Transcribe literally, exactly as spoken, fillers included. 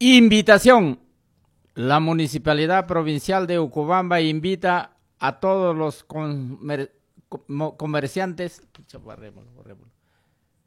Invitación. La Municipalidad Provincial de Ucubamba invita a todos los comer comerciantes. Barrémoslo, barrémoslo.